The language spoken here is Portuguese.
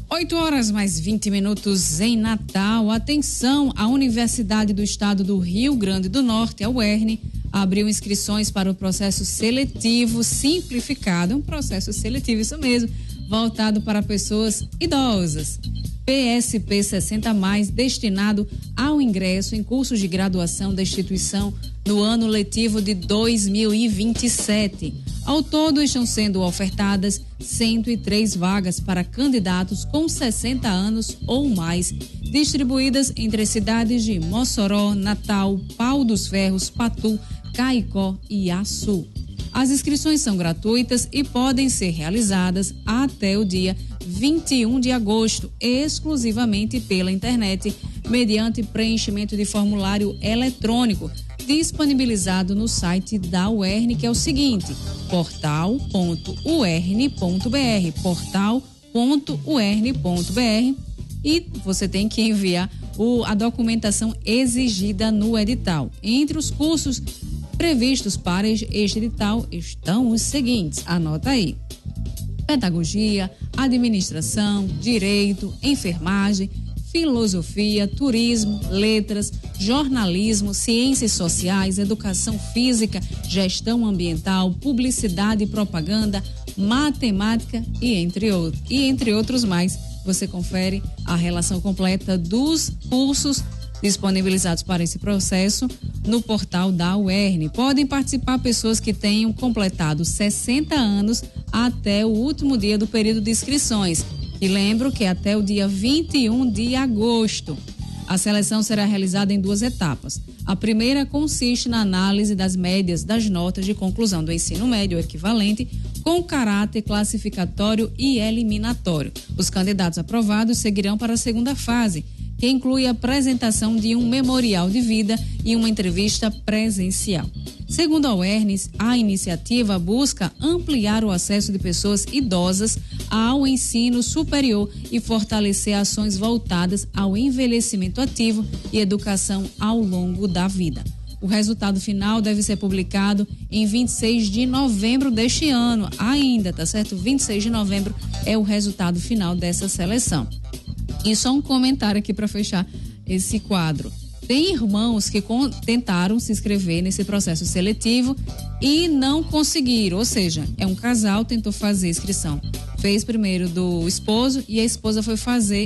8h mais 20 em Natal. Atenção, a Universidade do Estado do Rio Grande do Norte, a UERN, abriu inscrições para o processo seletivo simplificado, um processo seletivo, isso mesmo, voltado para pessoas idosas. PSP 60+, destinado ao ingresso em cursos de graduação da instituição no ano letivo de 2027. Ao todo, estão sendo ofertadas 103 vagas para candidatos com 60 anos ou mais, distribuídas entre as cidades de Mossoró, Natal, Pau dos Ferros, Patu, Caicó e Açu. As inscrições são gratuitas e podem ser realizadas até o dia 21 de agosto, exclusivamente pela internet, mediante preenchimento de formulário eletrônico, disponibilizado no site da UERN, que é o seguinte: portal.uern.br, portal.uern.br, e você tem que enviar a documentação exigida no edital. Entre os cursos previstos para este edital estão os seguintes, anota aí: pedagogia, administração, direito, enfermagem, filosofia, turismo, letras, jornalismo, ciências sociais, educação física, gestão ambiental, publicidade e propaganda, matemática e entre outros mais. Você confere a relação completa dos cursos disponibilizados para esse processo no portal da UERN. Podem participar pessoas que tenham completado 60 anos até o último dia do período de inscrições. E lembro que até o dia 21 de agosto. A seleção será realizada em 2 etapas. A primeira consiste na análise das médias das notas de conclusão do ensino médio equivalente, com caráter classificatório e eliminatório. Os candidatos aprovados seguirão para a segunda fase, que inclui a apresentação de um memorial de vida e uma entrevista presencial. Segundo a UERN, a iniciativa busca ampliar o acesso de pessoas idosas ao ensino superior e fortalecer ações voltadas ao envelhecimento ativo e educação ao longo da vida. O resultado final deve ser publicado em 26 de novembro deste ano. Ainda, tá certo? 26 de novembro é o resultado final dessa seleção. E só um comentário aqui para fechar esse quadro. Tem irmãos que tentaram se inscrever nesse processo seletivo e não conseguiram, ou seja, é um casal, tentou fazer inscrição. Fez primeiro do esposo e a esposa foi fazer